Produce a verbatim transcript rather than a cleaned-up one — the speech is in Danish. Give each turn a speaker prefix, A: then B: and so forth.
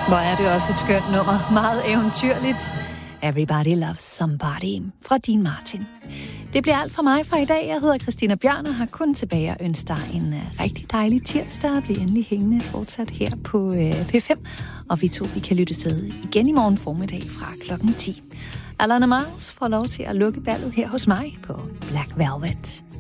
A: Hvor er det også et skønt nummer. Meget eventyrligt. Everybody Loves Somebody fra Dean Martin. Det bliver alt for mig for i dag. Jeg hedder Christina Bjørn og har kun tilbage at ønske dig en uh, rigtig dejlig tirsdag og blive endelig hængende fortsat her på uh, P fem. Og vi to vi kan lyttes ved igen i morgen formiddag fra klokken ti. Alana Miles får lov til at lukke ballet her hos mig på Black Velvet.